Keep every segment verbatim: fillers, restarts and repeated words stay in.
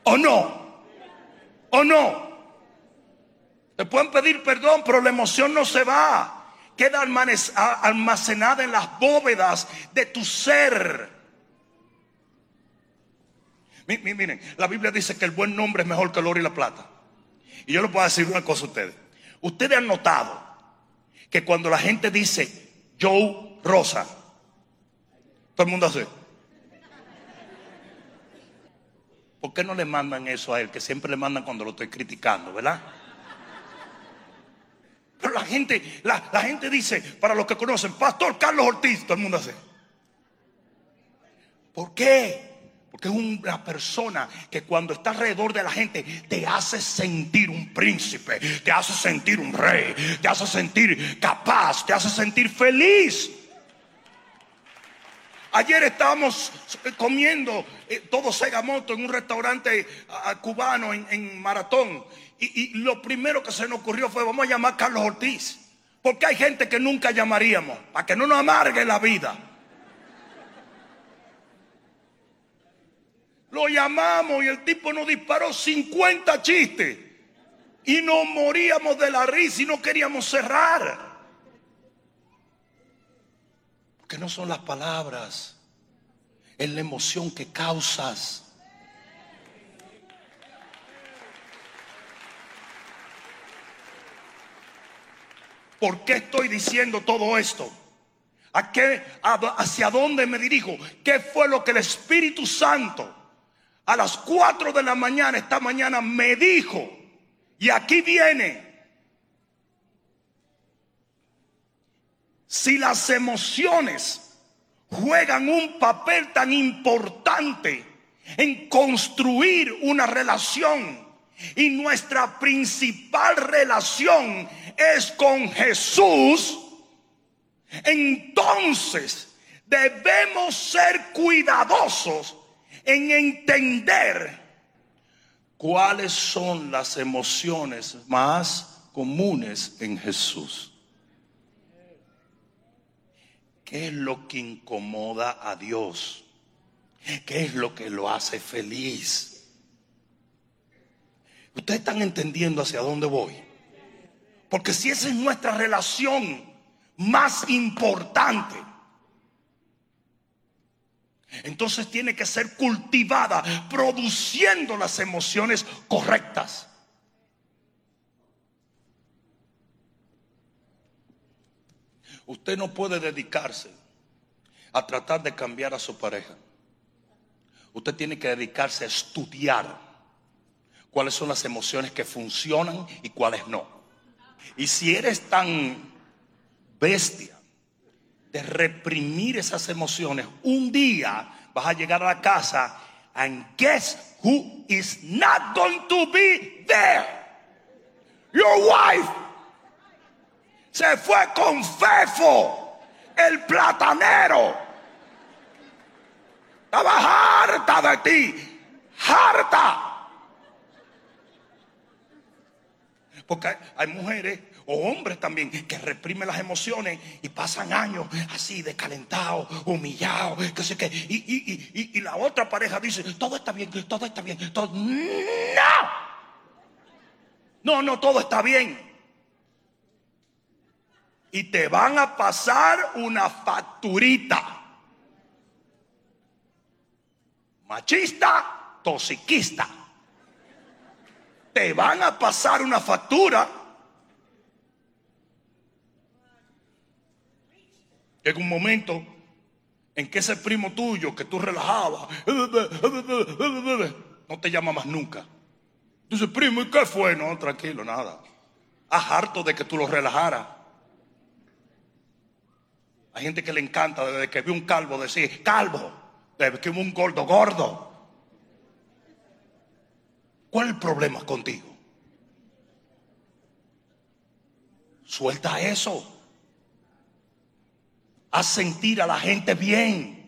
¿O no? ¿O no? Te pueden pedir perdón, pero la emoción no se va. Queda almacenada en las bóvedas de tu ser. Miren, la Biblia dice que el buen nombre es mejor que el oro y la plata. Y yo les puedo decir una cosa a ustedes. Ustedes han notado que cuando la gente dice Joe Rosa, todo el mundo hace. ¿Por qué no le mandan eso a él? Que siempre le mandan cuando lo estoy criticando, ¿verdad? Pero la gente, la, la gente dice, para los que conocen, Pastor Carlos Ortiz, todo el mundo hace. ¿Por qué? Porque es una persona que cuando está alrededor de la gente te hace sentir un príncipe, te hace sentir un rey, te hace sentir capaz, te hace sentir feliz. Ayer estábamos comiendo eh, todo Segamoto en un restaurante uh, cubano en, en Maratón. Y, y lo primero que se nos ocurrió fue: vamos a llamar a Carlos Ortiz. Porque hay gente que nunca llamaríamos, para que no nos amargue la vida. Lo llamamos y el tipo nos disparó cincuenta chistes. Y nos moríamos de la risa y no queríamos cerrar. Porque no son las palabras, es la emoción que causas. ¿Por qué estoy diciendo todo esto? ¿A qué, hacia dónde me dirijo? ¿Qué fue lo que el Espíritu Santo a las cuatro de la mañana esta mañana me dijo? Y aquí viene. Si las emociones juegan un papel tan importante en construir una relación, y nuestra principal relación es con Jesús, entonces debemos ser cuidadosos en entender cuáles son las emociones más comunes en Jesús. ¿Qué es lo que incomoda a Dios? ¿Qué es lo que lo hace feliz? ¿Ustedes están entendiendo hacia dónde voy? Porque si esa es nuestra relación más importante, entonces tiene que ser cultivada, produciendo las emociones correctas. Usted no puede dedicarse a tratar de cambiar a su pareja. Usted tiene que dedicarse a estudiar cuáles son las emociones que funcionan y cuáles no. Y si eres tan bestia de reprimir esas emociones, un día vas a llegar a la casa and guess who is not going to be there? Your wife. Se fue con Fefo, el platanero. Estaba harta de ti, harta. Porque hay, hay mujeres o hombres también que reprimen las emociones y pasan años así descalentados, humillados, que sé qué. Y, y, y, y la otra pareja dice: todo está bien, todo está bien, todo. No, no, no, todo está bien. Y te van a pasar una facturita. Machista, toxiquista. Te van a pasar una factura. Llega un momento en que ese primo tuyo que tú relajabas no te llama más nunca. Dice: primo, ¿y qué fue? No, tranquilo, nada. Haz harto de que tú lo relajaras. Hay gente que le encanta desde que ve un calvo decir: calvo, desde que ve un gordo, gordo. ¿Cuál es el problema contigo? Suelta eso. Haz sentir a la gente bien.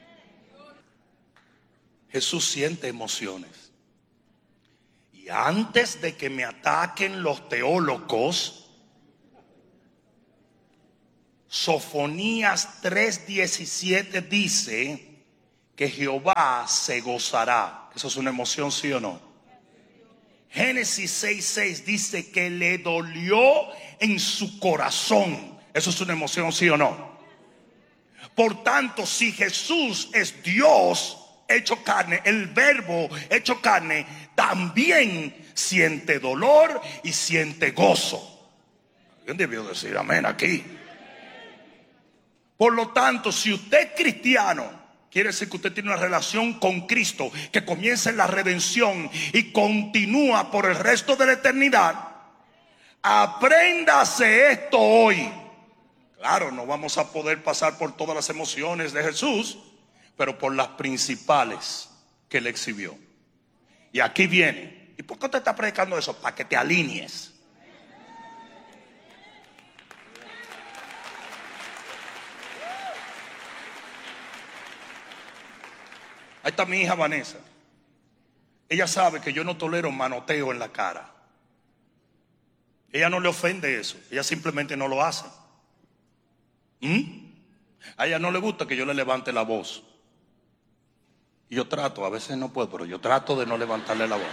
Jesús siente emociones. Y antes de que me ataquen los teólogos, Sofonías tres diecisiete dice que Jehová se gozará. ¿Eso es una emoción, sí o no? Génesis seis seis dice que le dolió en su corazón. ¿Eso es una emoción, sí o no? Por tanto, si Jesús es Dios hecho carne, el verbo hecho carne, también siente dolor y siente gozo. ¿Alguien debió decir amén aquí? Por lo tanto, si usted es cristiano, quiere decir que usted tiene una relación con Cristo que comienza en la redención y continúa por el resto de la eternidad. Apréndase esto hoy. Claro, no vamos a poder pasar por todas las emociones de Jesús, pero por las principales que él exhibió. Y aquí viene. ¿Y por qué usted está predicando eso? Para que te alinees. Ahí está mi hija Vanessa. Ella sabe que yo no tolero manoteo en la cara. Ella no le ofende eso. Ella simplemente no lo hace. ¿Mm? A ella no le gusta que yo le levante la voz. Y yo trato, a veces no puedo, pero yo trato de no levantarle la voz.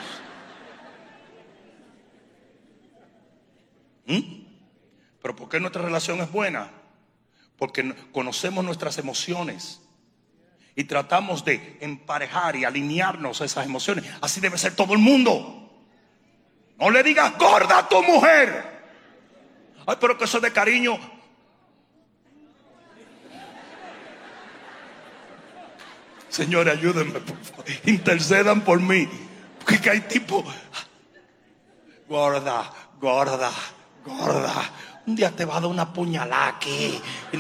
¿Mm? Pero ¿por qué nuestra relación es buena? Porque conocemos nuestras emociones y tratamos de emparejar y alinearnos a esas emociones. Así debe ser todo el mundo. No le digas gorda a tu mujer. Ay, pero que eso es de cariño. Señores, ayúdenme, por favor. Intercedan por mí. Porque hay tipo gorda, gorda, gorda. Un día te va a dar una puñalada aquí.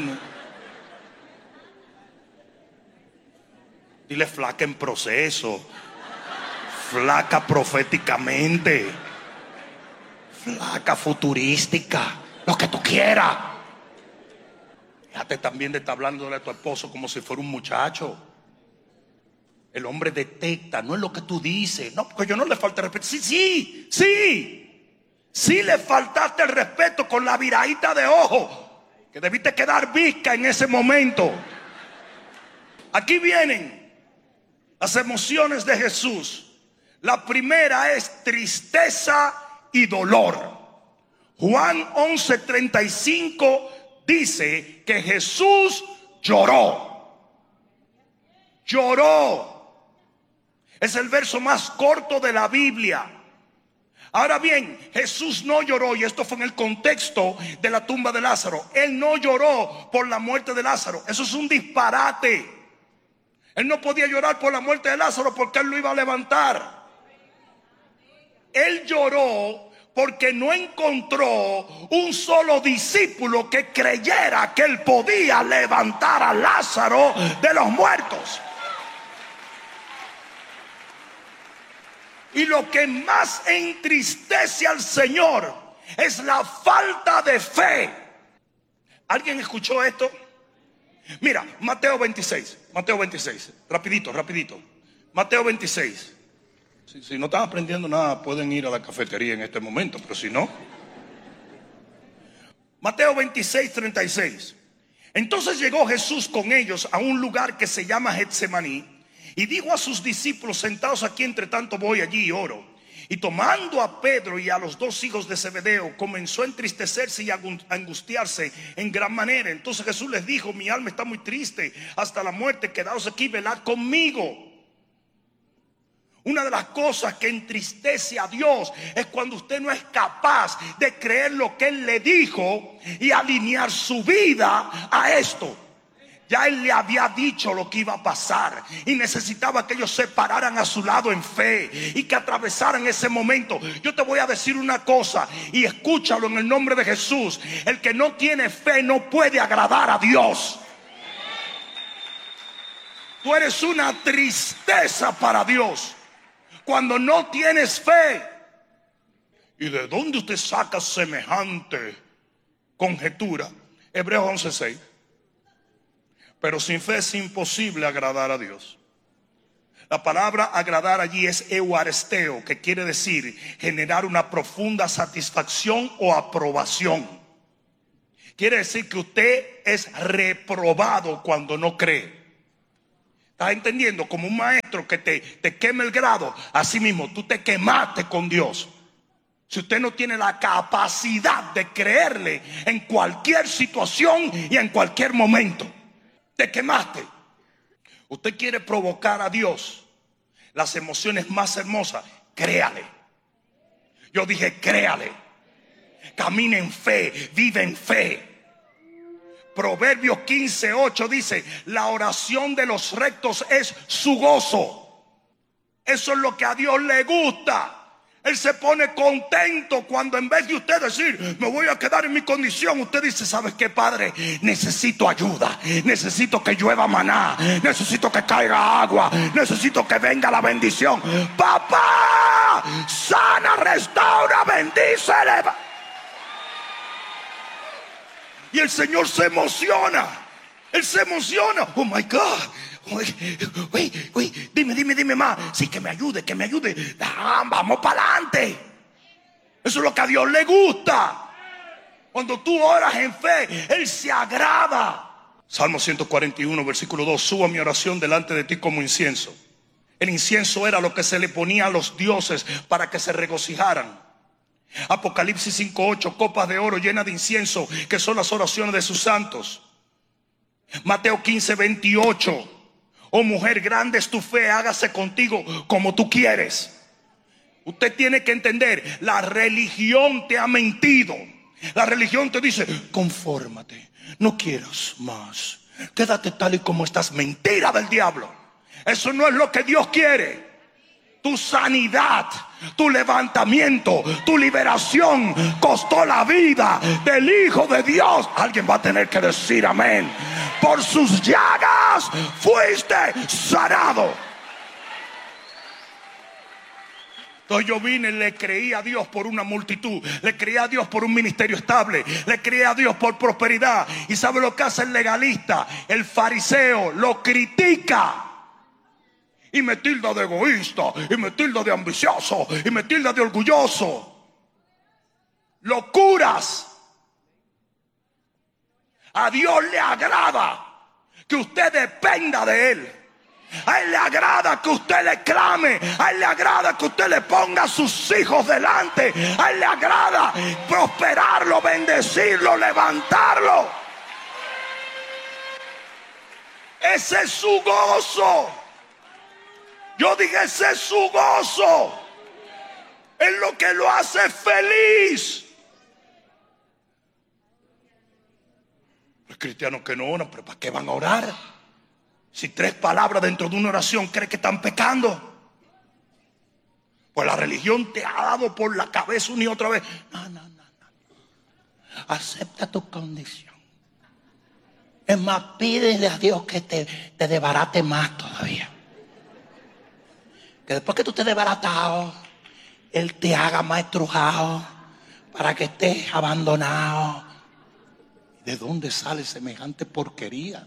Dile flaca en proceso, flaca proféticamente, flaca futurística, lo que tú quieras. Fíjate también de estar hablándole a tu esposo como si fuera un muchacho. El hombre detecta, no es lo que tú dices. No, porque yo no le falta respeto. Sí, sí, sí. Sí le faltaste el respeto con la viradita de ojo, que debiste quedar visca en ese momento. Aquí vienen las emociones de Jesús. La primera es tristeza y dolor. Juan once treinta y cinco dice que Jesús lloró. Lloró. Es el verso más corto de la Biblia. Ahora bien, Jesús no lloró, y esto fue en el contexto de la tumba de Lázaro. Él no lloró por la muerte de Lázaro. Eso es un disparate. Él no podía llorar por la muerte de Lázaro porque él lo iba a levantar. Él lloró porque no encontró un solo discípulo que creyera que él podía levantar a Lázaro de los muertos. Y lo que más entristece al Señor es la falta de fe. ¿Alguien escuchó esto? Mira, Mateo veintiséis, Mateo veintiséis, rapidito, rapidito. Mateo veintiséis. Si, si no están aprendiendo nada, pueden ir a la cafetería en este momento, pero si no. Mateo veintiséis, treinta y seis. Entonces llegó Jesús con ellos a un lugar que se llama Getsemaní, y dijo a sus discípulos: sentaos aquí, entre tanto voy allí y oro. Y tomando a Pedro y a los dos hijos de Zebedeo, comenzó a entristecerse y a angustiarse en gran manera. Entonces Jesús les dijo: mi alma está muy triste hasta la muerte, quedaos aquí, velad conmigo. Una de las cosas que entristece a Dios es cuando usted no es capaz de creer lo que Él le dijo y alinear su vida a esto. Ya Él le había dicho lo que iba a pasar y necesitaba que ellos se pararan a su lado en fe y que atravesaran ese momento. Yo te voy a decir una cosa, y escúchalo en el nombre de Jesús: el que no tiene fe no puede agradar a Dios. Tú eres una tristeza para Dios cuando no tienes fe. ¿Y de dónde usted saca semejante conjetura? Hebreos once seis. Pero sin fe es imposible agradar a Dios. La palabra agradar allí es euaresteo, que quiere decir generar una profunda satisfacción o aprobación. Quiere decir que usted es reprobado cuando no cree. ¿Estás entendiendo? Como un maestro que te, te quema el grado, así mismo tú te quemaste con Dios. Si usted no tiene la capacidad de creerle en cualquier situación y en cualquier momento, te quemaste. Usted quiere provocar a Dios las emociones más hermosas, créale. Yo dije créale. Camina en fe, vive en fe. Proverbios quince ocho dice: la oración de los rectos es su gozo. Eso es lo que a Dios le gusta. Él se pone contento cuando, en vez de usted decir me voy a quedar en mi condición, usted dice: ¿sabes qué, Padre? Necesito ayuda, necesito que llueva maná, necesito que caiga agua, necesito que venga la bendición. Papá, sana, restaura, bendice. Y el Señor se emociona. Él se emociona. Oh my God. Uy, uy, uy, dime, dime, dime más. Sí, que me ayude, que me ayude. Ah, vamos para adelante. Eso es lo que a Dios le gusta. Cuando tú oras en fe, Él se agrada. Salmo ciento cuarenta y uno, versículo dos: subo mi oración delante de ti como incienso. El incienso era lo que se le ponía a los dioses para que se regocijaran. Apocalipsis cinco ocho: copas de oro llenas de incienso, que son las oraciones de sus santos. Mateo quince veintiocho: oh mujer, grande es tu fe, hágase contigo como tú quieres. Usted tiene que entender, la religión te ha mentido. La religión te dice: confórmate, no quieras más, quédate tal y como estás. Mentira del diablo. Eso no es lo que Dios quiere. Tu sanidad, tu levantamiento, tu liberación costó la vida del Hijo de Dios. Alguien va a tener que decir amén. Por sus llagas fuiste sanado. Entonces yo vine y le creí a Dios por una multitud, le creí a Dios por un ministerio estable, le creí a Dios por prosperidad. ¿Y sabe lo que hace el legalista? El fariseo lo critica. Y me tilda de egoísta, y me tilda de ambicioso, y me tilda de orgulloso. Locuras. A Dios le agrada que usted dependa de Él. A Él le agrada que usted le clame. A Él le agrada que usted le ponga a sus hijos delante. A Él le agrada prosperarlo, bendecirlo, levantarlo. Ese es su gozo. Yo dije, ese es su gozo. Es lo que lo hace feliz. Los cristianos que no oran, pero ¿para qué van a orar? Si tres palabras dentro de una oración creen que están pecando. Pues la religión te ha dado por la cabeza una y otra vez. No, no, no, no. Acepta tu condición. Es más, pídele a Dios que te, te desbarate más todavía. Que después que tú estés desbaratado, Él te haga más estrujado para que estés abandonado. ¿De dónde sale semejante porquería?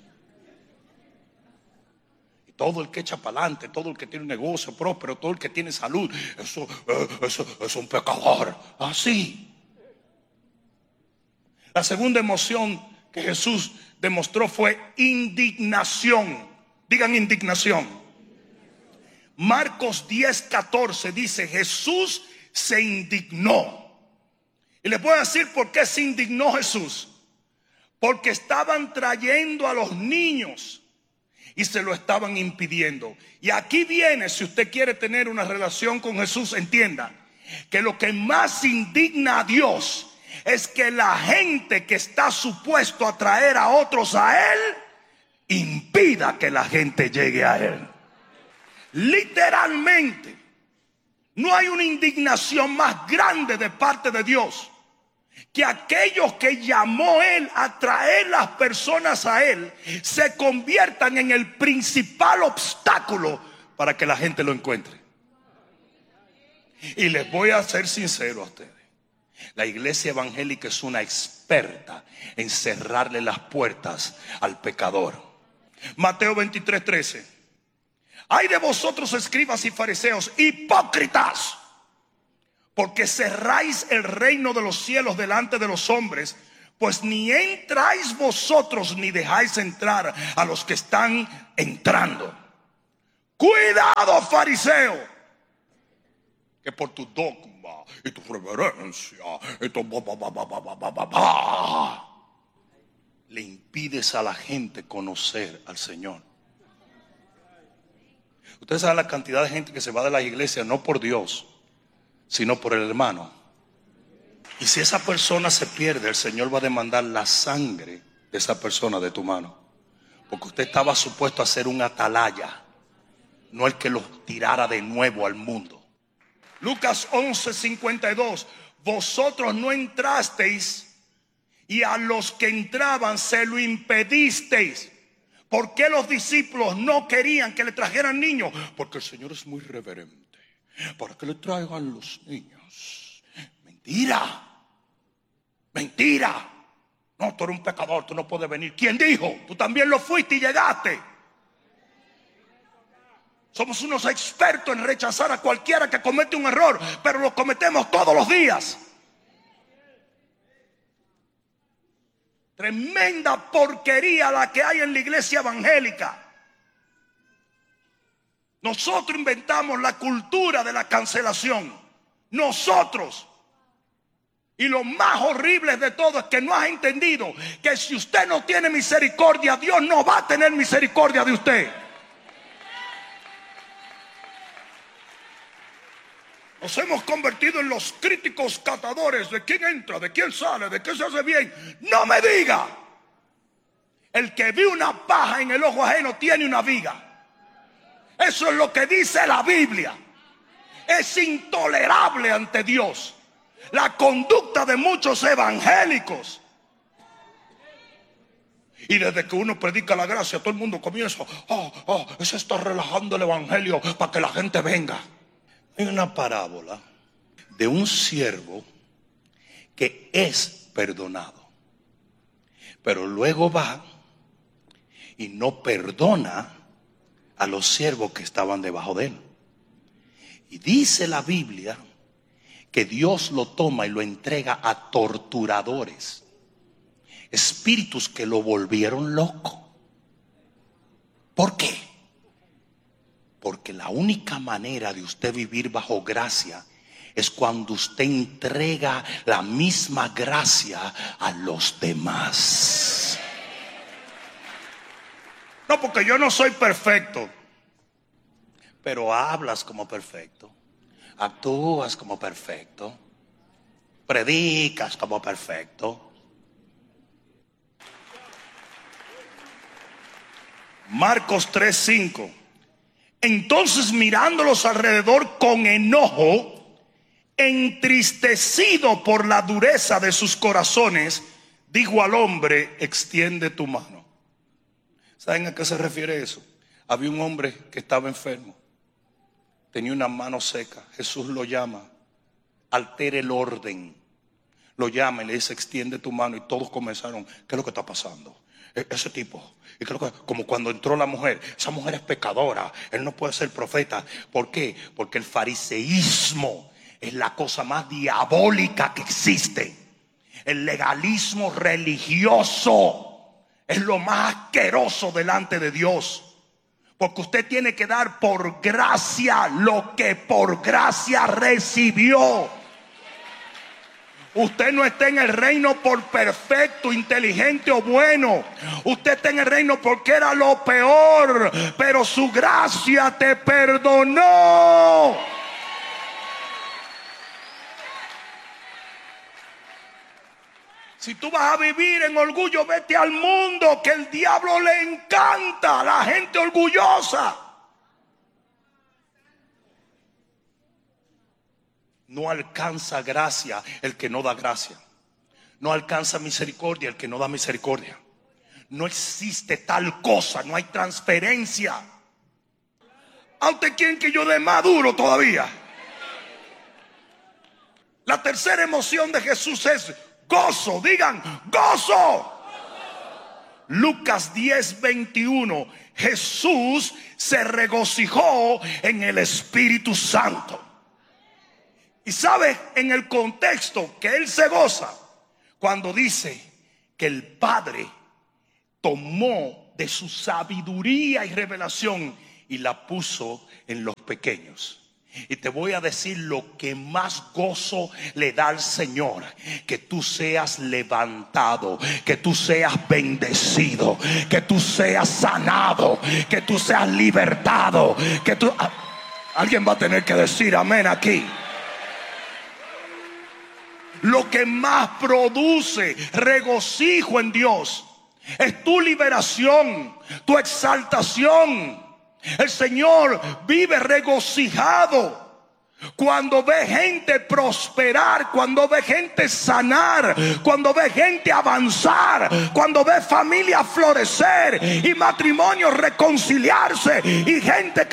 Y todo el que echa para adelante, todo el que tiene un negocio próspero, todo el que tiene salud, eso, eso, eso es un pecador. Así. La segunda emoción que Jesús demostró fue indignación. Digan indignación. Marcos diez catorce dice: Jesús se indignó. Y les voy a decir por qué se indignó Jesús. Porque estaban trayendo a los niños y se lo estaban impidiendo. Y aquí viene, si usted quiere tener una relación con Jesús, entienda que lo que más indigna a Dios es que la gente que está supuesto a traer a otros a Él impida que la gente llegue a Él. Literalmente, no hay una indignación más grande de parte de Dios que aquellos que llamó Él a traer las personas a Él se conviertan en el principal obstáculo para que la gente lo encuentre. Y les voy a ser sincero a ustedes: la iglesia evangélica es una experta en cerrarle las puertas al pecador. Mateo veintitrés trece: ay de vosotros, escribas y fariseos, hipócritas, porque cerráis el reino de los cielos delante de los hombres, pues ni entráis vosotros ni dejáis entrar a los que están entrando. Cuidado, fariseo, que por tu dogma y tu reverencia y tu ba, ba, ba, ba, ba, ba, ba, ba, le impides a la gente conocer al Señor. Ustedes saben la cantidad de gente que se va de las iglesias no por Dios, sino por el hermano. Y si esa persona se pierde, el Señor va a demandar la sangre de esa persona de tu mano. Porque usted estaba supuesto a ser un atalaya, no el que los tirara de nuevo al mundo. Lucas once cincuenta y dos. Vosotros no entrasteis y a los que entraban se lo impedisteis. ¿Por qué los discípulos no querían que le trajeran niños? Porque el Señor es muy reverente. ¿Para qué le traigan los niños? Mentira. Mentira. No, tú eres un pecador, tú no puedes venir. ¿Quién dijo? Tú también lo fuiste y llegaste. Somos unos expertos en rechazar a cualquiera que comete un error, pero lo cometemos todos los días. Tremenda porquería la que hay en la iglesia evangélica. Nosotros inventamos la cultura de la cancelación. Nosotros. Y lo más horrible de todo es que no has entendido que si usted no tiene misericordia, Dios no va a tener misericordia de usted. Nos hemos convertido en los críticos catadores de quién entra, de quién sale, de qué se hace bien. No me diga. El que ve una paja en el ojo ajeno tiene una viga. Eso es lo que dice la Biblia. Es intolerable ante Dios la conducta de muchos evangélicos. Y desde que uno predica la gracia, todo el mundo comienza, oh, oh, se está relajando el evangelio para que la gente venga. Hay una parábola de un siervo que es perdonado, pero luego va y no perdona a los siervos que estaban debajo de él. Y dice la Biblia que Dios lo toma y lo entrega a torturadores, espíritus que lo volvieron loco. ¿Por qué? Porque la única manera de usted vivir bajo gracia es cuando usted entrega la misma gracia a los demás. No, porque yo no soy perfecto, pero hablas como perfecto, actúas como perfecto, predicas como perfecto. Marcos tres cinco. Entonces, mirándolos alrededor con enojo, entristecido por la dureza de sus corazones, dijo al hombre: extiende tu mano. ¿Saben a qué se refiere eso? Había un hombre que estaba enfermo, tenía una mano seca. Jesús lo llama, altera el orden, lo llama y le dice: extiende tu mano. Y todos comenzaron: ¿qué es lo que está pasando? Ese tipo, y creo que como cuando entró la mujer, esa mujer es pecadora, él no puede ser profeta. ¿Por qué? Porque el fariseísmo es la cosa más diabólica que existe. El legalismo religioso es lo más asqueroso delante de Dios, porque usted tiene que dar por gracia lo que por gracia recibió. Usted no está en el reino por perfecto, inteligente o bueno. Usted está en el reino porque era lo peor, pero su gracia te perdonó. Si tú vas a vivir en orgullo, vete al mundo, que el diablo le encanta a la gente orgullosa. No alcanza gracia el que no da gracia. No alcanza misericordia el que no da misericordia. No existe tal cosa, no hay transferencia. ¿A usted quieren que yo dé más duro todavía? La tercera emoción de Jesús es gozo. Digan, gozo. Lucas diez veintiuno. Jesús se regocijó en el Espíritu Santo. Y sabe en el contexto que él se goza cuando dice que el Padre tomó de su sabiduría y revelación y la puso en los pequeños. Y te voy a decir lo que más gozo le da al Señor: que tú seas levantado, que tú seas bendecido, que tú seas sanado, que tú seas libertado, que tú... Alguien va a tener que decir amén aquí. Lo que más produce regocijo en Dios es tu liberación, tu exaltación. El Señor vive regocijado cuando ve gente prosperar, cuando ve gente sanar, cuando ve gente avanzar, cuando ve familias florecer y matrimonios reconciliarse y gente...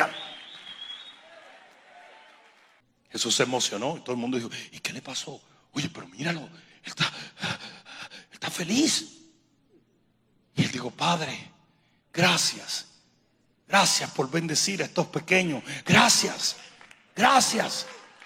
Jesús se emocionó y todo el mundo dijo: ¿y qué le pasó? Oye, pero míralo, él está, él está feliz. Y él dijo: Padre, gracias. Gracias por bendecir a estos pequeños. Gracias, gracias.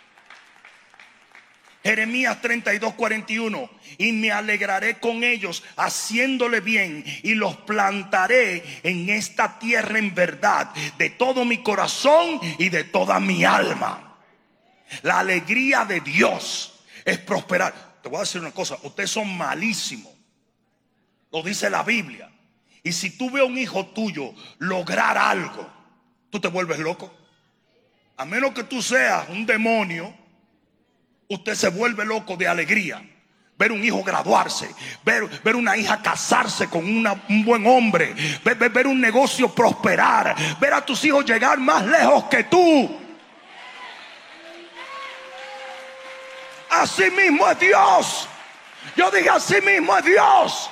Jeremías treinta y dos, cuarenta y uno. Y me alegraré con ellos, haciéndole bien, y los plantaré en esta tierra en verdad, de todo mi corazón y de toda mi alma. La alegría de Dios es prosperar. Te voy a decir una cosa: ustedes son malísimos, lo dice la Biblia. Y si tú ves a un hijo tuyo lograr algo, tú te vuelves loco. A menos que tú seas un demonio, usted se vuelve loco de alegría. Ver un hijo graduarse, ver, ver una hija casarse con una, un buen hombre, ver, ver, ver un negocio prosperar, ver a tus hijos llegar más lejos que tú. Así mismo es Dios. Yo dije: así mismo es Dios.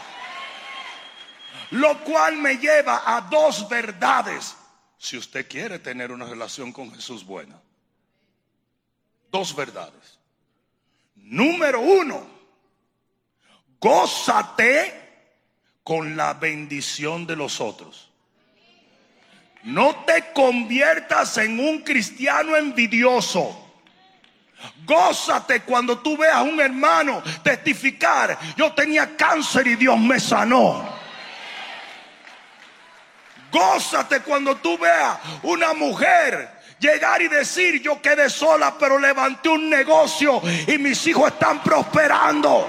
Lo cual me lleva a dos verdades. Si usted quiere tener una relación con Jesús buena, dos verdades. Número uno: gózate con la bendición de los otros. No te conviertas en un cristiano envidioso. Gózate cuando tú veas a un hermano testificar: yo tenía cáncer y Dios me sanó. Gózate cuando tú veas una mujer llegar y decir: yo quedé sola pero levanté un negocio y mis hijos están prosperando.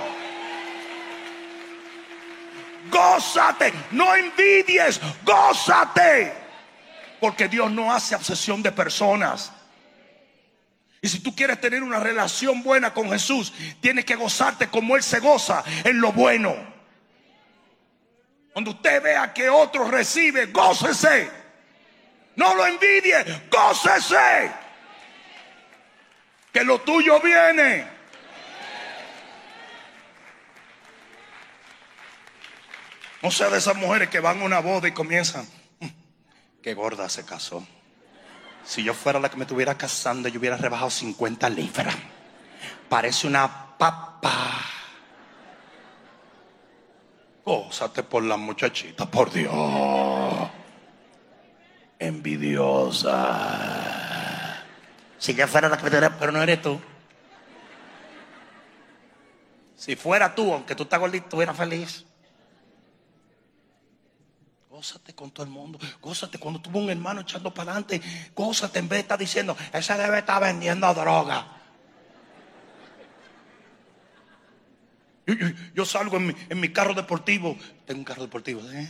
Gózate, no envidies, gózate. Porque Dios no hace acepción de personas. Y si tú quieres tener una relación buena con Jesús, tienes que gozarte como Él se goza en lo bueno. Cuando usted vea que otro recibe, gócese. No lo envidie, gócese. Que lo tuyo viene. No sea de esas mujeres que van a una boda y comienzan: qué gorda se casó. Si yo fuera la que me estuviera casando, yo hubiera rebajado cincuenta libras. Parece una papa. Gózate por la muchachita, por Dios. Envidiosa. Si yo fuera la que me estuviera, pero no eres tú. Si fuera tú, aunque tú estás gordito, estuviera feliz. Gózate con todo el mundo. Gózate cuando tuvo un hermano echando para adelante. Gózate en vez de estar diciendo: ese debe estar vendiendo droga. Yo, yo, yo salgo en mi, en mi carro deportivo. Tengo un carro deportivo, ¿eh?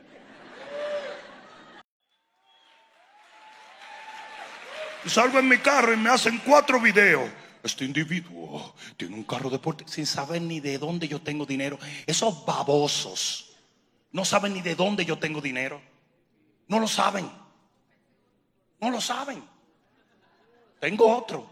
Yo salgo en mi carro y me hacen cuatro videos. Este individuo tiene un carro deportivo, sin saber ni de dónde yo tengo dinero. Esos babosos no saben ni de dónde yo tengo dinero. No lo saben. No lo saben. Tengo otro.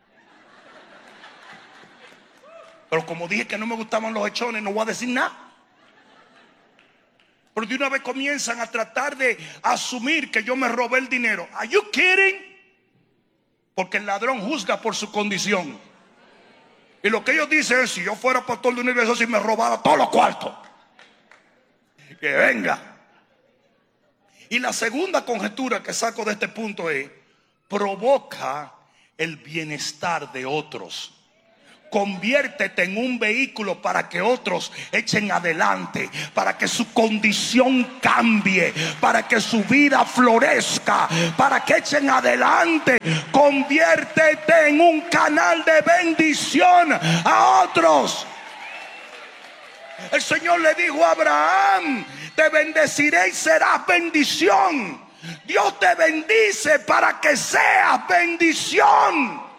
Pero como dije que no me gustaban los hechones, no voy a decir nada. Pero de una vez comienzan a tratar de asumir que yo me robé el dinero. ¿Are you kidding? Porque el ladrón juzga por su condición. Y lo que ellos dicen es: si yo fuera pastor de una iglesia, si me robara todos los cuartos, que venga. Y la segunda conjetura que saco de este punto es: provoca el bienestar de otros Conviértete en un vehículo para que otros echen adelante, para que su condición cambie, para que su vida florezca, para que echen adelante. Conviértete en un canal de bendición a otros. El Señor le dijo a Abraham: te bendeciré y serás bendición. Dios te bendice para que seas bendición.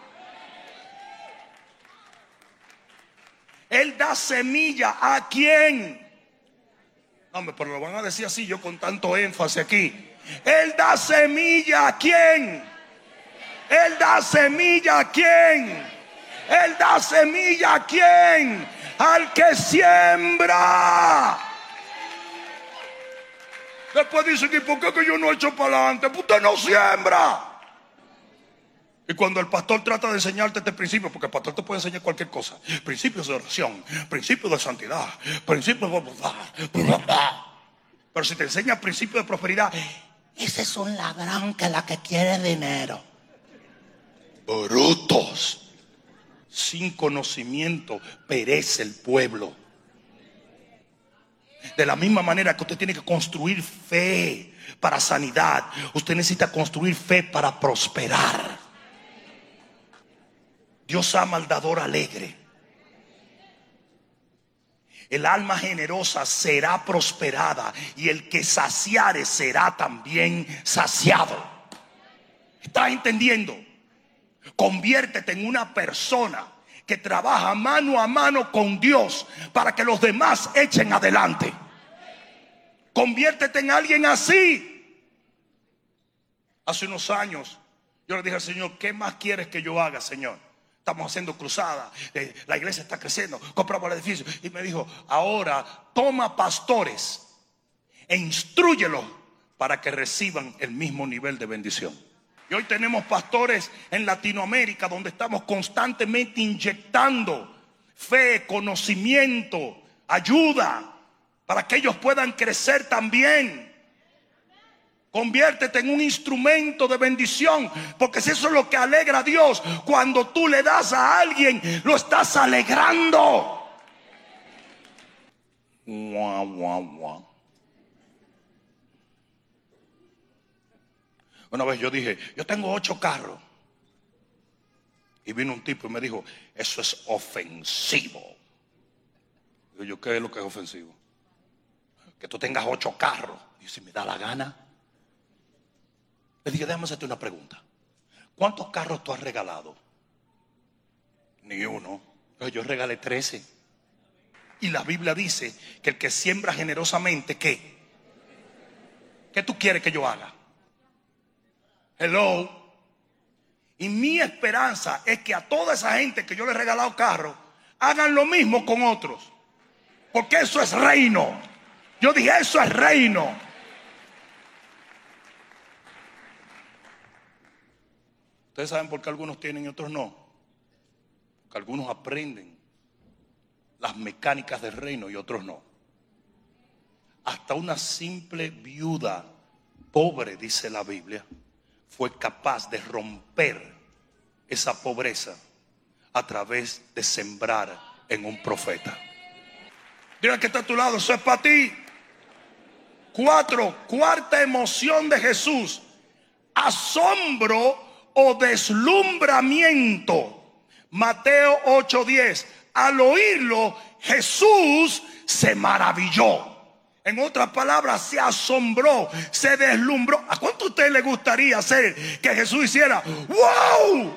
Él da semilla ¿a quién? Hombre, pero lo van a decir así, yo con tanto énfasis aquí. Él da semilla ¿a quién? Él da semilla ¿a quién? Él da semilla ¿a quién? Al que siembra. Después dicen: ¿y por qué que yo no echo para adelante? Pues usted no siembra. Y cuando el pastor trata de enseñarte este principio, porque el pastor te puede enseñar cualquier cosa, principios de oración, principios de santidad, principios de... pero si te enseña principios de prosperidad, ese es un ladrón que la que quiere dinero. Brutos. Sin conocimiento perece el pueblo. De la misma manera que usted tiene que construir fe para sanidad, usted necesita construir fe para prosperar. Dios ama al dador alegre. El alma generosa será prosperada, y el que saciare será también saciado. ¿Estás entendiendo? Conviértete en una persona que trabaja mano a mano con Dios para que los demás echen adelante. Conviértete en alguien así. Hace unos años yo le dije al Señor: ¿qué más quieres que yo haga, Señor? Estamos haciendo cruzadas, eh, la iglesia está creciendo, compramos el edificio. Y me dijo: ahora toma pastores e instrúyelos para que reciban el mismo nivel de bendición. Y hoy tenemos pastores en Latinoamérica donde estamos constantemente inyectando fe, conocimiento, ayuda, para que ellos puedan crecer también. Conviértete en un instrumento de bendición, porque si eso es lo que alegra a Dios, cuando tú le das a alguien, lo estás alegrando. Guau, guau, guau. Una vez yo dije: yo tengo ocho carros. Y vino un tipo y me dijo: eso es ofensivo. Digo yo: ¿qué es lo que es ofensivo? Que tú tengas ocho carros. Y si me da la gana. Le dije: déjame hacerte una pregunta. ¿Cuántos carros tú has regalado? Ni uno. Yo regalé trece. Y la Biblia dice que el que siembra generosamente, ¿qué? ¿Qué tú quieres que yo haga? Hello. Y mi esperanza es que a toda esa gente que yo le he regalado carros, hagan lo mismo con otros. Porque eso es reino. Yo dije: eso es reino. ¿Ustedes saben por qué algunos tienen y otros no? Porque algunos aprenden las mecánicas del reino y otros no. Hasta una simple viuda pobre, dice la Biblia, fue capaz de romper esa pobreza a través de sembrar en un profeta. Dile que está a tu lado: eso es para ti. Cuatro, cuarta emoción de Jesús: asombro o deslumbramiento. Mateo ocho diez. Al oírlo, Jesús se maravilló. En otras palabras, se asombró, se deslumbró. ¿A cuánto a usted le gustaría hacer que Jesús hiciera ¡wow!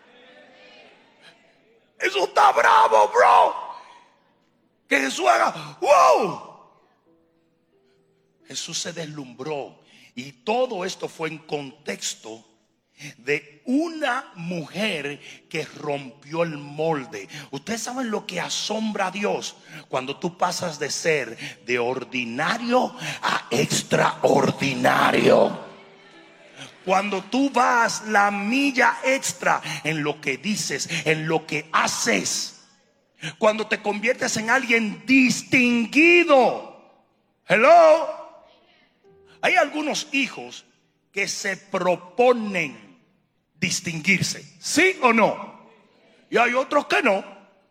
Eso está bravo, bro. Que Jesús haga ¡wow! Jesús se deslumbró. Y todo esto fue en contexto de una mujer que rompió el molde. Ustedes saben lo que asombra a Dios: cuando tú pasas de ser de ordinario a extraordinario. Cuando tú vas la milla extra en lo que dices, en lo que haces. Cuando te conviertes en alguien distinguido. Hello. Hay algunos hijos que se proponen distinguirse, ¿sí o no? Y hay otros que no.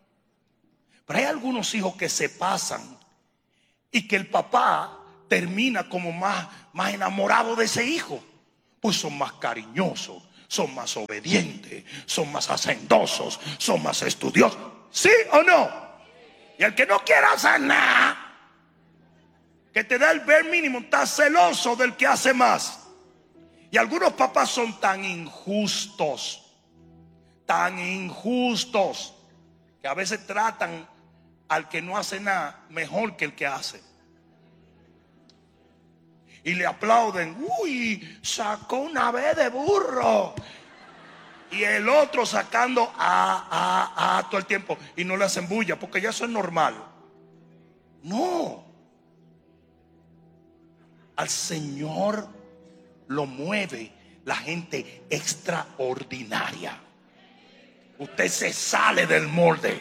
Pero hay algunos hijos que se pasan y que el papá termina como más, más enamorado de ese hijo. Pues son más cariñosos, son más obedientes, son más hacendosos, son más estudiosos. ¿Sí o no? Y el que no quiere hacer nada, que te da el ver mínimo, está celoso del que hace más. Y algunos papás son tan injustos, tan injustos, que a veces tratan al que no hace nada mejor que el que hace. Y le aplauden. Uy, sacó una vez de burro. Y el otro sacando a, a, a todo el tiempo. Y no le hacen bulla, porque ya eso es normal. No. Al Señor lo mueve la gente extraordinaria. Usted se sale del molde.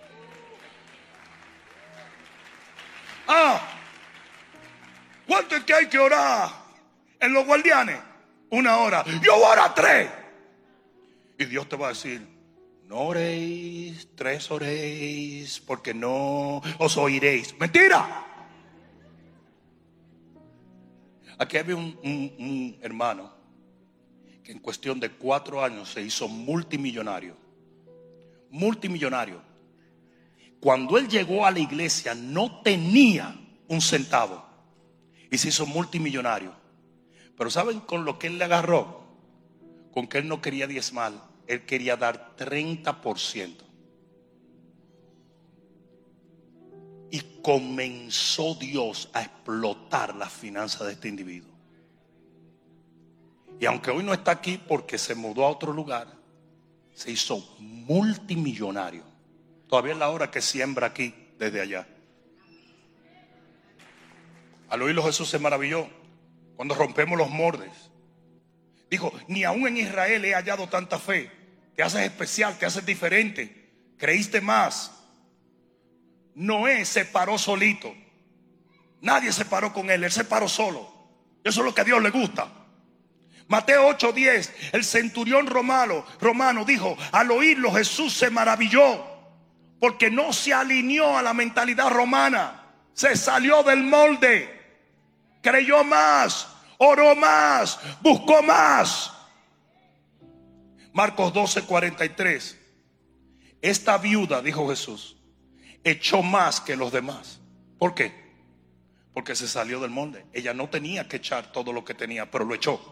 Ah, ¿cuánto es que hay que orar en los guardianes? Una hora. Yo voy a orar tres. Y Dios te va a decir: no oréis, tres oréis, porque no os oiréis. Mentira. Aquí había un, un, un hermano que en cuestión de cuatro años se hizo multimillonario. Multimillonario. Cuando él llegó a la iglesia no tenía un centavo y se hizo multimillonario. Pero ¿saben con lo que él le agarró? Con que él no quería diezmar, él quería dar treinta por ciento. Y comenzó Dios a explotar las finanzas de este individuo. Y aunque hoy no está aquí porque se mudó a otro lugar, se hizo multimillonario. Todavía es la hora que siembra aquí desde allá. Al oírlo Jesús se maravilló cuando rompemos los moldes. Dijo: ni aún en Israel he hallado tanta fe. Te haces especial, te haces diferente, creíste más. Noé se paró solito. Nadie se paró con él, él se paró solo. Eso es lo que a Dios le gusta. Mateo ocho diez, el centurión romano, romano dijo: al oírlo Jesús se maravilló, porque no se alineó a la mentalidad romana. Se salió del molde. Creyó más, oró más, buscó más. Marcos doce cuarenta y tres. Esta viuda, dijo Jesús, echó más que los demás. ¿Por qué? Porque se salió del molde. Ella no tenía que echar todo lo que tenía, pero lo echó.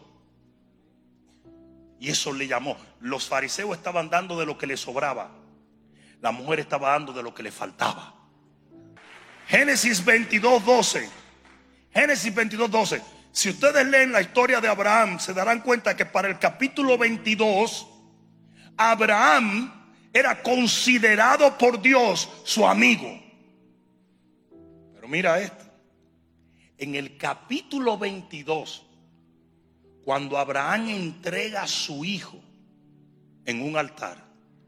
Y eso le llamó. Los fariseos estaban dando de lo que les sobraba. La mujer estaba dando de lo que le faltaba. Génesis veintidós doce. Génesis veintidós doce. Si ustedes leen la historia de Abraham, se darán cuenta que para el capítulo veintidós, Abraham era considerado por Dios su amigo. Pero mira esto. En el capítulo veintidós, cuando Abraham entrega a su hijo en un altar,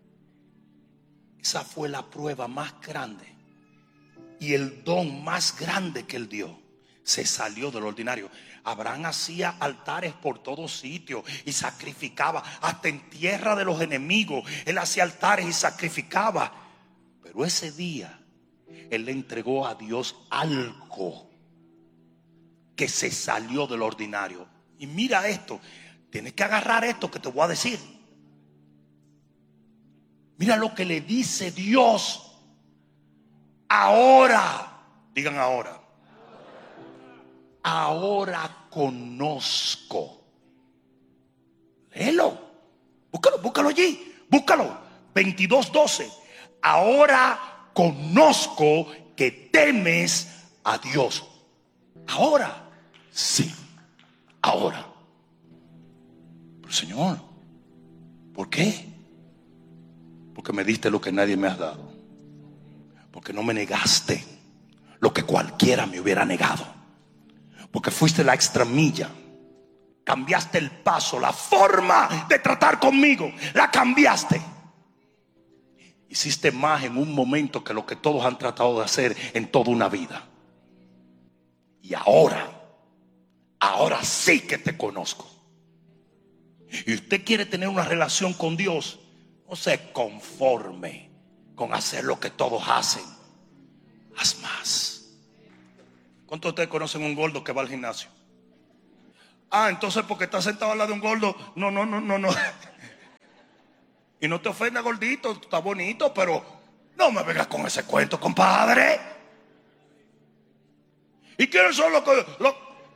esa fue la prueba más grande y el don más grande que él dio. Se salió del ordinario. Abraham hacía altares por todos sitios y sacrificaba, hasta en tierra de los enemigos. Él hacía altares y sacrificaba. Pero ese día él le entregó a Dios algo que se salió del ordinario. Y mira esto, tienes que agarrar esto que te voy a decir. Mira lo que le dice Dios. Ahora, digan ahora. Ahora conozco. Léelo. Búscalo, búscalo allí. Búscalo. veintidós doce. Ahora conozco que temes a Dios. Ahora. Sí. Ahora. Pero Señor, ¿por qué? Porque me diste lo que nadie me ha dado. Porque no me negaste lo que cualquiera me hubiera negado. Porque fuiste la extramilla. Cambiaste el paso, la forma de tratar conmigo. La cambiaste. Hiciste más en un momento que lo que todos han tratado de hacer en toda una vida. Y ahora, ahora sí que te conozco. Y usted quiere tener una relación con Dios, no se conforme con hacer lo que todos hacen. Haz más. ¿Cuántos de ustedes conocen un gordo que va al gimnasio? Ah, entonces porque está sentado al lado de un gordo. No, no, no, no, no. Y no te ofenda, gordito, está bonito, pero no me vengas con ese cuento, compadre. ¿Y quiénes son los que... Los...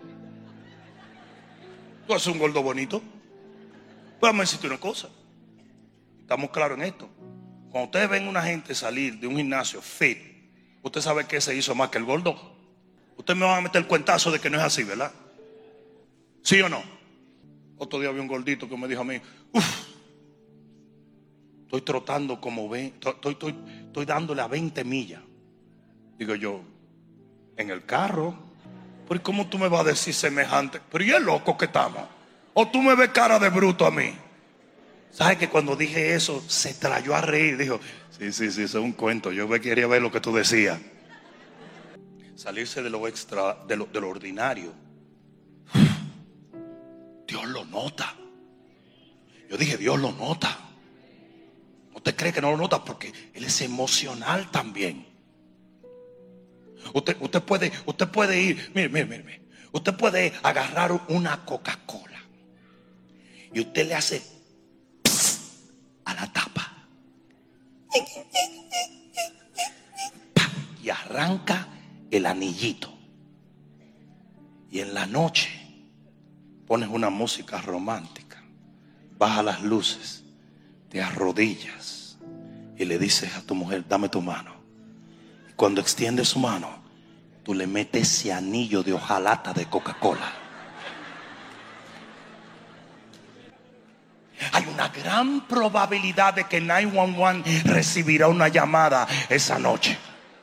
¿Tú haces un gordo bonito? Pues me decirte una cosa. Estamos claros en esto. Cuando ustedes ven una gente salir de un gimnasio fit, usted sabe que se hizo más que el gordo. Usted me va a meter el cuentazo de que no es así, ¿verdad? ¿Sí o no? Otro día vi un gordito que me dijo a mí, uff, estoy trotando como ve, estoy, estoy, estoy dándole a veinte millas. Digo yo, en el carro. Pero ¿cómo tú me vas a decir semejante? Pero ¿y el loco que estamos? ¿O tú me ves cara de bruto a mí? ¿Sabes que cuando dije eso se trayó a reír? Dijo, sí, sí, sí, eso es un cuento. Yo quería ver lo que tú decías. Salirse de lo extra, de lo, de lo ordinario. Dios lo nota. Yo dije, Dios lo nota. ¿No te cree que no lo nota? Porque Él es emocional también. Usted, usted puede, usted puede ir, mire, mire, mire, mire. Usted puede agarrar una Coca-Cola y usted le hace a la tapa y arranca el anillito, y en la noche pones una música romántica, baja las luces, te arrodillas y le dices a tu mujer, dame tu mano. Y cuando extiende su mano, tú le metes ese anillo de hojalata de Coca-Cola. Hay una gran probabilidad de que nueve uno uno recibirá una llamada esa noche.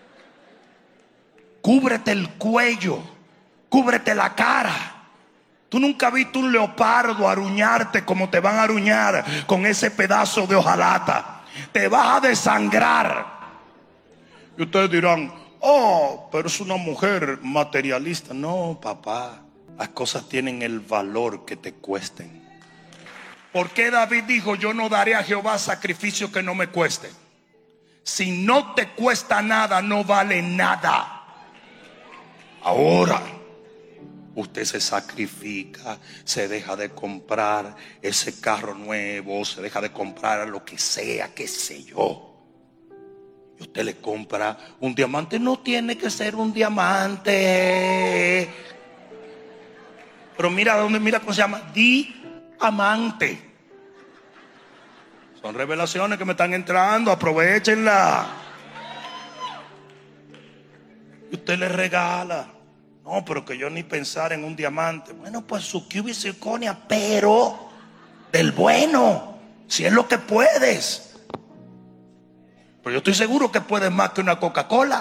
Cúbrete el cuello, cúbrete la cara. Tú nunca has visto un leopardo aruñarte como te van a aruñar con ese pedazo de hojalata. Te vas a desangrar. Y ustedes dirán, oh, pero es una mujer materialista. No, papá, las cosas tienen el valor que te cuesten. ¿Por qué David dijo, yo no daré a Jehová sacrificio que no me cueste? Si no te cuesta nada, no vale nada. Ahora, usted se sacrifica, se deja de comprar ese carro nuevo, se deja de comprar lo que sea, qué sé yo. Y usted le compra un diamante. No tiene que ser un diamante. Pero mira dónde, mira cómo se llama. Diamante. Son revelaciones que me están entrando. Aprovechenla. Y usted le regala. No, pero que yo ni pensar en un diamante. Bueno, pues su cubi circonia, pero del bueno, si es lo que puedes. Pero yo estoy seguro que puedes más que una Coca-Cola.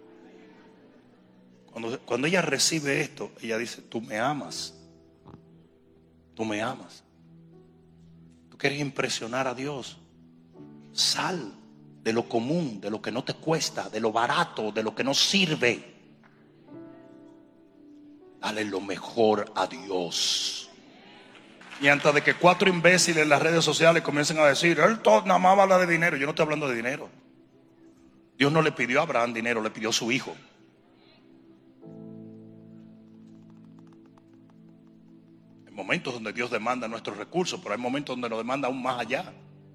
Cuando, cuando ella recibe esto, ella dice, tú me amas. Tú me amas. Tú quieres impresionar a Dios. Sal de lo común, de lo que no te cuesta, de lo barato, de lo que no sirve. Dale lo mejor a Dios. Y antes de que cuatro imbéciles en las redes sociales comiencen a decir, él todo nada más habla de dinero. Yo no estoy hablando de dinero. Dios no le pidió a Abraham dinero, le pidió a su hijo. Hay momentos donde Dios demanda nuestros recursos, pero hay momentos donde nos demanda aún más allá.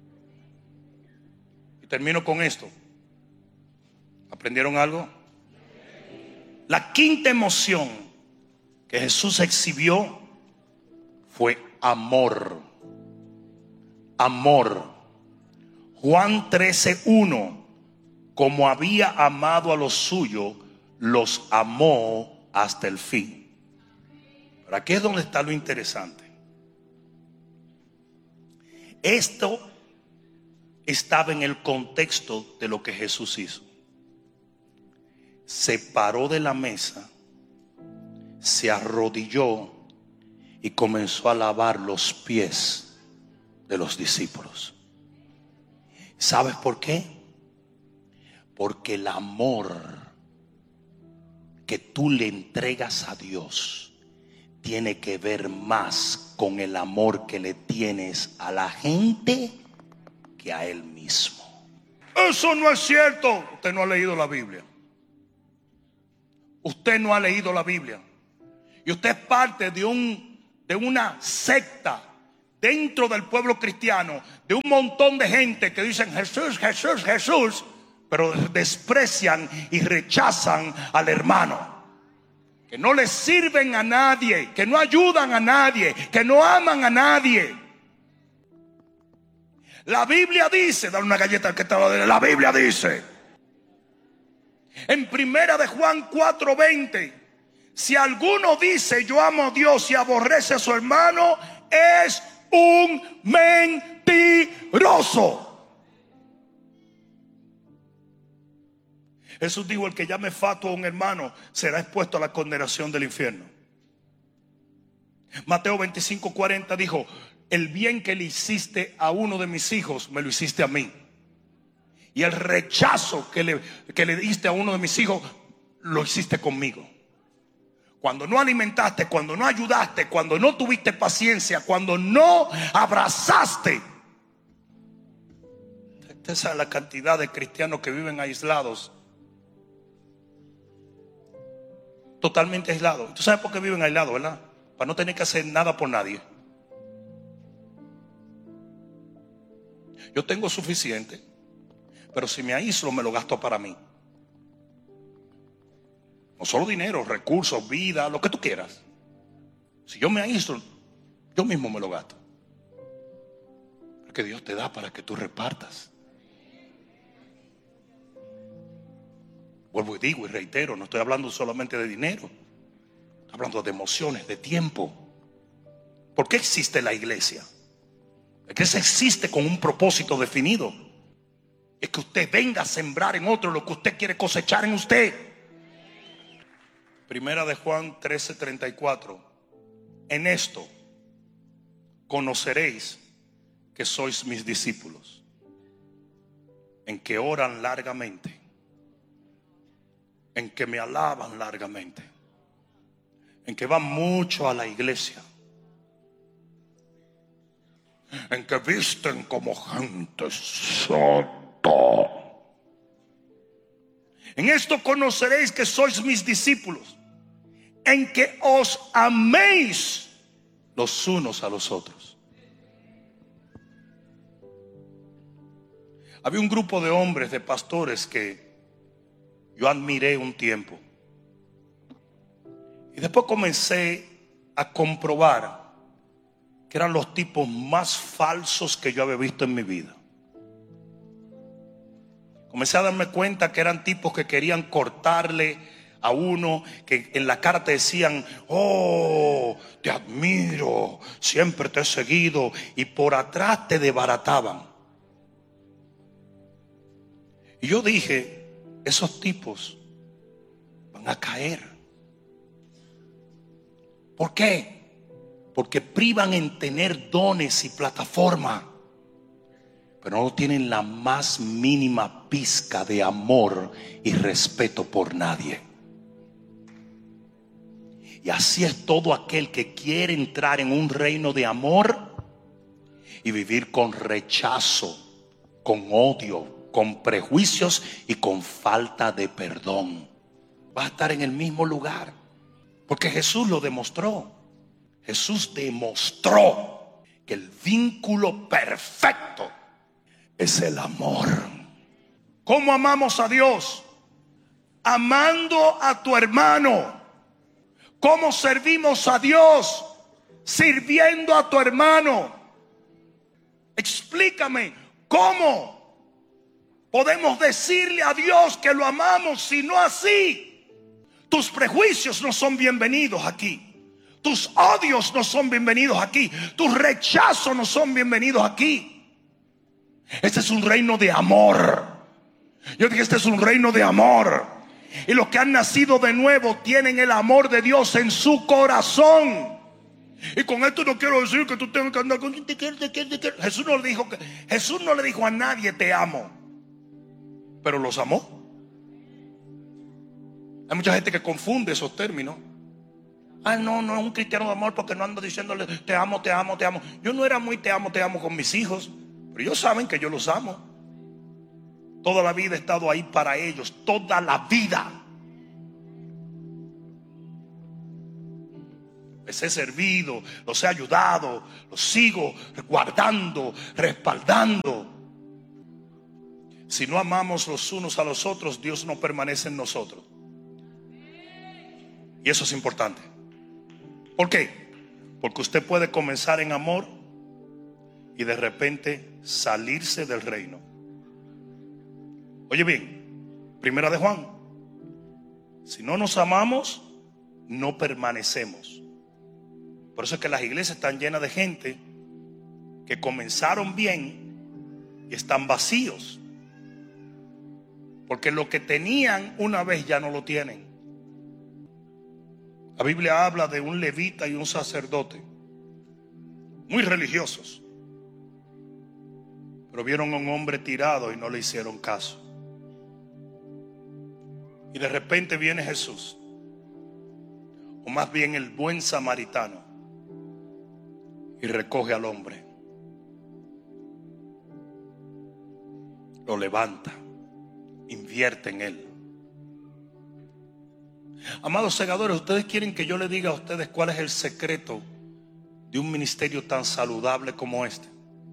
Y termino con esto. ¿Aprendieron algo? La quinta emoción que Jesús exhibió fue amor. Amor. Juan trece uno. Como había amado a los suyos, los amó hasta el fin. Pero aquí es donde está lo interesante. Esto estaba en el contexto de lo que Jesús hizo. Se paró de la mesa, se arrodilló y comenzó a lavar los pies de los discípulos. ¿Sabes por qué? Porque el amor que tú le entregas a Dios tiene que ver más con el amor que le tienes a la gente que a Él mismo. Eso no es cierto. Usted no ha leído la Biblia. Usted no ha leído la Biblia. Y usted es parte de, un, de una secta dentro del pueblo cristiano, de un montón de gente que dicen Jesús, Jesús, Jesús, pero desprecian y rechazan al hermano. Que no le sirven a nadie, que no ayudan a nadie, que no aman a nadie. La Biblia dice, dale una galleta al que te lo dé. La Biblia dice en primera de Juan cuatro veinte, si alguno dice yo amo a Dios y aborrece a su hermano, es un mentiroso. Jesús dijo, el que llame fatuo a un hermano será expuesto a la condenación del infierno. Mateo veinticinco cuarenta dijo, el bien que le hiciste a uno de mis hijos, me lo hiciste a mí. Y el rechazo que le, que le diste a uno de mis hijos, lo hiciste conmigo. Cuando no alimentaste, cuando no ayudaste, cuando no tuviste paciencia, cuando no abrazaste. Esa es la cantidad de cristianos que viven aislados. Totalmente aislados. ¿Tú sabes por qué viven aislados, verdad? Para no tener que hacer nada por nadie. Yo tengo suficiente, pero si me aíslo me lo gasto para mí. No solo dinero, recursos, vida, lo que tú quieras. Si yo me aíslo, yo mismo me lo gasto. Porque Dios te da para que tú repartas. Vuelvo y digo y reitero, no estoy hablando solamente de dinero. Estoy hablando de emociones, de tiempo. ¿Por qué existe la iglesia? Es que se existe con un propósito definido. Es que usted venga a sembrar en otro lo que usted quiere cosechar en usted. Primera de Juan trece treinta y cuatro. En esto conoceréis que sois mis discípulos, en que oran largamente, en que me alaban largamente, en que van mucho a la iglesia, en que visten como gente santa. En esto conoceréis que sois mis discípulos, en que os améis los unos a los otros. Había un grupo de hombres, de pastores que yo admiré un tiempo. Y después comencé a comprobar que eran los tipos más falsos que yo había visto en mi vida. Comencé a darme cuenta que eran tipos que querían cortarle a uno, que en la cara te decían, oh, te admiro, siempre te he seguido, y por atrás te desbarataban. Y yo dije, esos tipos van a caer. ¿Por qué? Porque privan en tener dones y plataforma, pero no tienen la más mínima pizca de amor y respeto por nadie. Y así es todo aquel que quiere entrar en un reino de amor y vivir con rechazo, con odio, con prejuicios y con falta de perdón. Va a estar en el mismo lugar, porque Jesús lo demostró. Jesús demostró que el vínculo perfecto es el amor. ¿Cómo amamos a Dios? Amando a tu hermano. ¿Cómo servimos a Dios? Sirviendo a tu hermano. Explícame, ¿cómo podemos decirle a Dios que lo amamos si no así? Tus prejuicios no son bienvenidos aquí. Tus odios no son bienvenidos aquí. Tus rechazos no son bienvenidos aquí. Este es un reino de amor. Yo dije, este es un reino de amor. Y los que han nacido de nuevo tienen el amor de Dios en su corazón. Y con esto no quiero decir que tú tengas que andar con te quiero, te quiero, te quiero. Jesús no le dijo que, Jesús no le dijo a nadie te amo, pero los amó. Hay mucha gente que confunde esos términos. Ah, no, no es un cristiano de amor porque no ando diciéndole te amo, te amo, te amo. Yo no era muy te amo, te amo con mis hijos, pero ellos saben que yo los amo. Toda la vida he estado ahí para ellos, toda la vida. Les he servido, los he ayudado, los sigo guardando, respaldando. Si no amamos los unos a los otros, Dios no permanece en nosotros. Y eso es importante. ¿Por qué? Porque usted puede comenzar en amor y de repente salirse del reino. Oye bien, primera de Juan: si no nos amamos, no permanecemos. Por eso es que las iglesias están llenas de gente que comenzaron bien y están vacíos, porque lo que tenían una vez ya no lo tienen. La Biblia habla de un levita y un sacerdote muy religiosos, pero vieron a un hombre tirado y no le hicieron caso. Y de repente viene Jesús, o más bien el buen samaritano, y recoge al hombre, lo levanta, invierte en él. Amados segadores, ustedes quieren que yo les diga a ustedes cuál es el secreto de un ministerio tan saludable como este.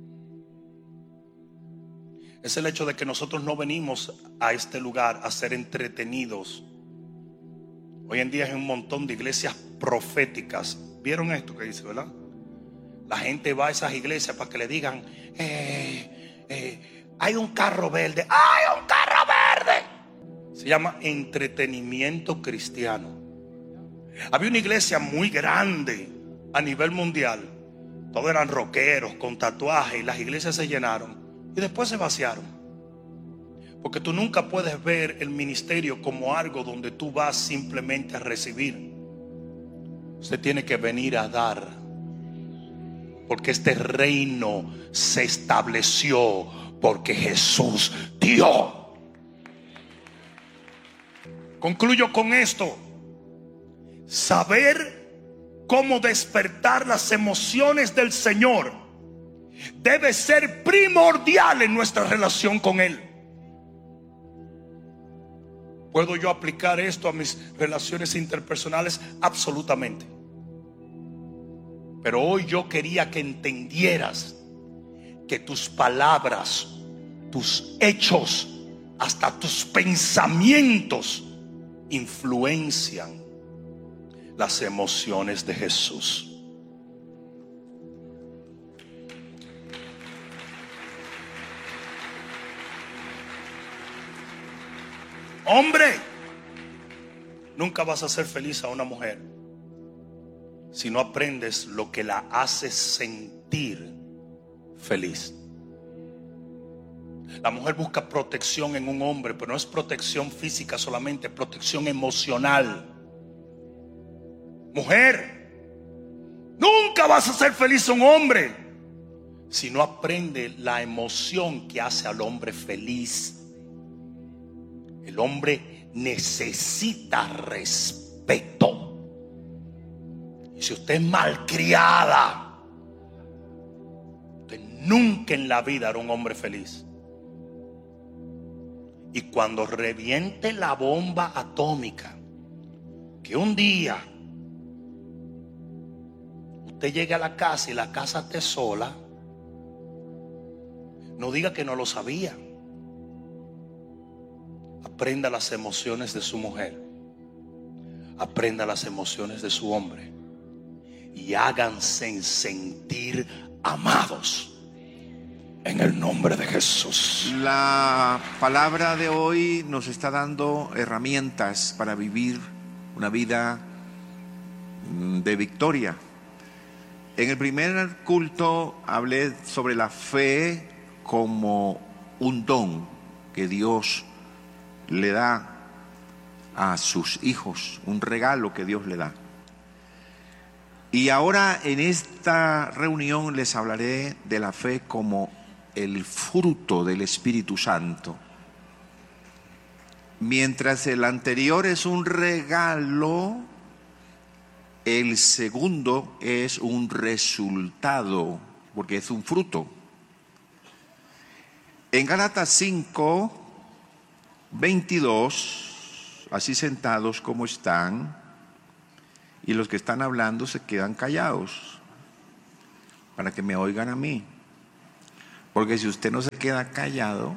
Es el hecho de que nosotros no venimos a este lugar a ser entretenidos. Hoy en día hay un montón de iglesias proféticas. ¿Vieron esto que dice, verdad? La gente va a esas iglesias para que le digan, eh, eh, hay un carro verde, hay un carro verde. Se llama entretenimiento cristiano. Había una iglesia muy grande a nivel mundial. Todos eran rockeros con tatuajes, y las iglesias se llenaron y después se vaciaron. Porque tú nunca puedes ver el ministerio como algo donde tú vas simplemente a recibir. Usted tiene que venir a dar, porque este reino se estableció porque Jesús dio. Concluyo con esto: saber cómo despertar las emociones del Señor debe ser primordial en nuestra relación con Él. ¿Puedo yo aplicar esto a mis relaciones interpersonales? Absolutamente. Pero hoy yo quería que entendieras que tus palabras, tus hechos, hasta tus pensamientos influencian las emociones de Jesús. Hombre, nunca vas a hacer feliz a una mujer si no aprendes lo que la hace sentir feliz. La mujer busca protección en un hombre, pero no es protección física solamente, protección emocional. Mujer, nunca vas a ser feliz a un hombre si no aprende la emoción que hace al hombre feliz. El hombre necesita respeto. Y si usted es malcriada, usted nunca en la vida hará un hombre feliz. Y cuando reviente la bomba atómica, que un día usted llegue a la casa y la casa esté sola, no diga que no lo sabía. Aprenda las emociones de su mujer, aprenda las emociones de su hombre, y háganse sentir amados en el nombre de Jesús. La palabra de hoy nos está dando herramientas para vivir una vida de victoria. En el primer culto hablé sobre la fe como un don que Dios le da a sus hijos, un regalo que Dios le da. Y ahora en esta reunión les hablaré de la fe como el fruto del Espíritu Santo. Mientras el anterior es un regalo, el segundo es un resultado, porque es un fruto. En Gálatas cinco veintidós, así sentados como están, y los que están hablando se quedan callados para que me oigan a mí. Porque si usted no se queda callado,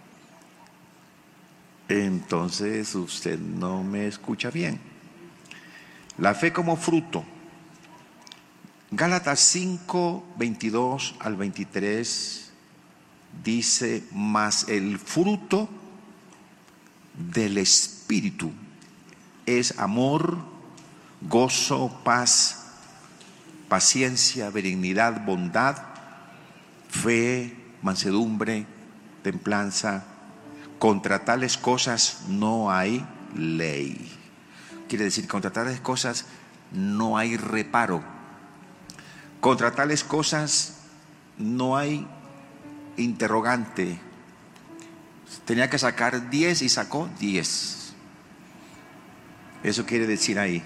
entonces usted no me escucha bien. La fe como fruto. Gálatas cinco, veintidós al veintitrés dice: mas el fruto del Espíritu es amor, gozo, paz, paciencia, benignidad, bondad, fe, mansedumbre, templanza. Contra tales cosas no hay ley. Quiere decir, contra tales cosas no hay reparo. Contra tales cosas no hay interrogante. Tenía que sacar diez y sacó diez. Eso quiere decir ahí.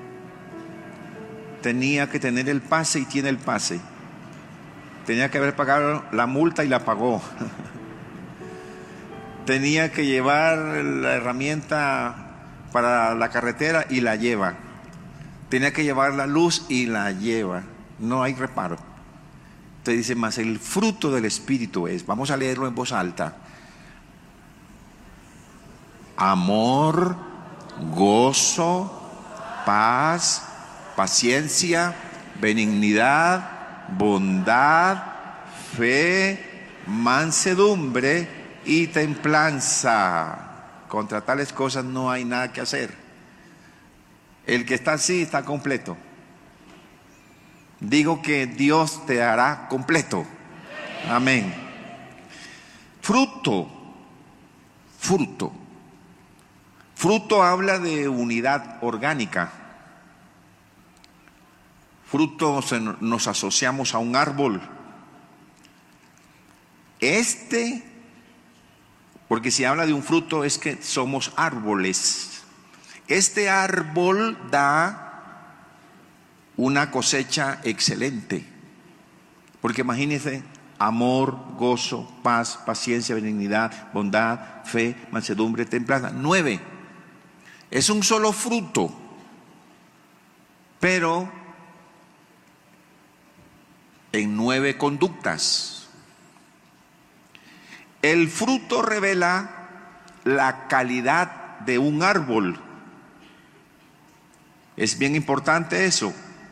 Tenía que tener el pase y tiene el pase. Tenía que haber pagado la multa y la pagó. Tenía que llevar la herramienta para la carretera y la lleva. Tenía que llevar la luz y la lleva. No hay reparo. Entonces dice: más el fruto del Espíritu es, vamos a leerlo en voz alta: amor, gozo, paz, paciencia, benignidad, bondad, fe, mansedumbre y templanza. Contra tales cosas no hay nada que hacer. El que está así está completo. Digo que Dios te hará completo. Amén. Fruto. Fruto. Fruto habla de unidad orgánica. Fruto nos asociamos a un árbol. Este, porque si habla de un fruto es que somos árboles. Este árbol da una cosecha excelente. Porque imagínense: amor, gozo, paz, paciencia, benignidad, bondad, fe, mansedumbre, templanza. Nueve. Es un solo fruto, pero en nueve conductas. El fruto revela la calidad de un árbol. Es bien importante eso.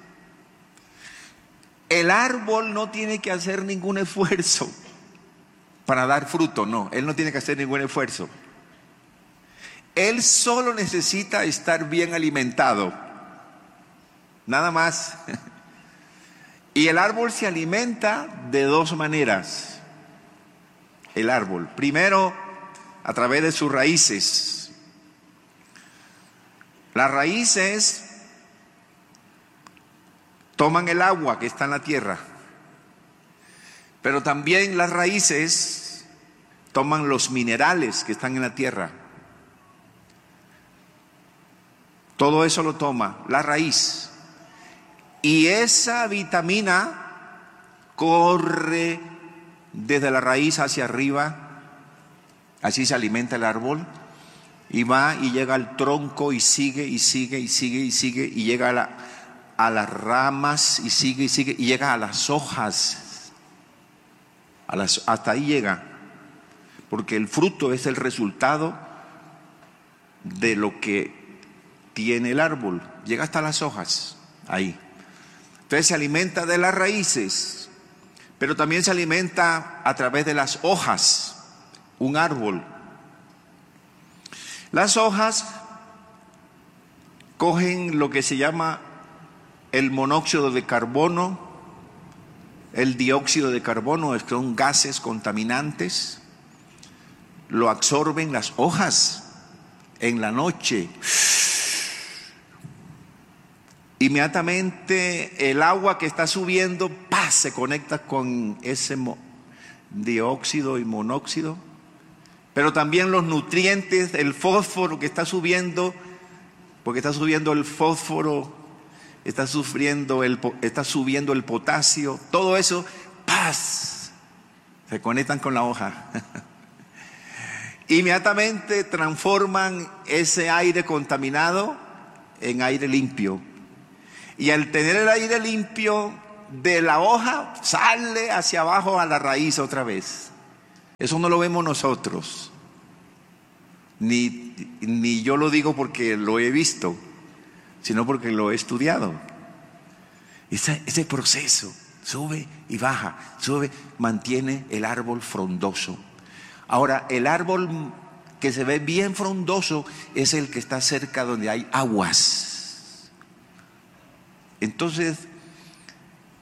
El árbol no tiene que hacer ningún esfuerzo para dar fruto, no, él no tiene que hacer ningún esfuerzo. Él solo necesita estar bien alimentado, nada más. Y el árbol se alimenta de dos maneras. El árbol, primero, a través de sus raíces. Las raíces toman el agua que está en la tierra, pero también las raíces toman los minerales que están en la tierra. Todo eso lo toma la raíz, y esa vitamina corre desde la raíz hacia arriba. Así se alimenta el árbol, y va y llega al tronco y sigue y sigue y sigue y sigue y llega a la a las ramas y sigue y sigue y llega a las hojas, a las, hasta ahí llega, porque el fruto es el resultado de lo que tiene el árbol, llega hasta las hojas, ahí. Entonces se alimenta de las raíces, pero también se alimenta a través de las hojas, un árbol. Las hojas cogen lo que se llama el monóxido de carbono, el dióxido de carbono, son gases contaminantes, lo absorben las hojas en la noche. Inmediatamente el agua que está subiendo, ¡pah!, se conecta con ese dióxido y monóxido, pero también los nutrientes, el fósforo que está subiendo, porque está subiendo el fósforo, está sufriendo el, está subiendo el potasio, todo eso, paz, se conectan con la hoja. inmediatamente transforman ese aire contaminado en aire limpio. Y al tener el aire limpio, de la hoja sale hacia abajo a la raíz otra vez. Eso no lo vemos nosotros. Ni, ni yo lo digo porque lo he visto, sino porque lo he estudiado. Ese, ese proceso sube y baja, sube, mantiene el árbol frondoso. Ahora, el árbol que se ve bien frondoso es el que está cerca donde hay aguas. Entonces,